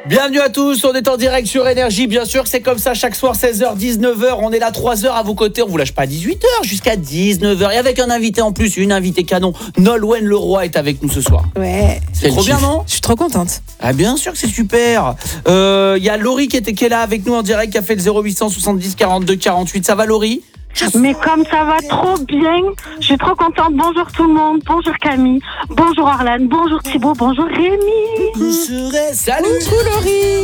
Bienvenue à tous, on est en direct sur Énergie, bien sûr que c'est comme ça chaque soir 16h, 19h, on est là 3h à vos côtés, on vous lâche pas à 18h jusqu'à 19h et avec un invité en plus, une invitée canon, Nolwenn Leroy est avec nous ce soir. Ouais. C'est trop bien, non? Je suis trop contente. Ah bien sûr que c'est super. Il y a Laurie qui est là avec nous en direct, qui a fait le 0800 70 42 48, ça va Laurie? Mais comme ça va trop bien, je suis trop contente. Bonjour tout le monde, bonjour Camille, bonjour Arlane, bonjour Thibaut, bonjour Rémi. Salut. Coucou Laurie.